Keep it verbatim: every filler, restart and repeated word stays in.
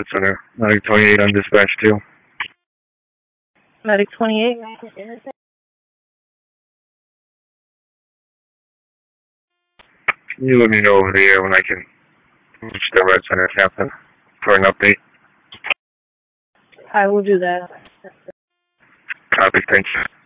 Red Center. Medic twenty-eight on dispatch two. Medic twenty-eight. Can you let me know over the air when I can reach the Red Center, Captain, for an update? I will do that. Copy, thank you.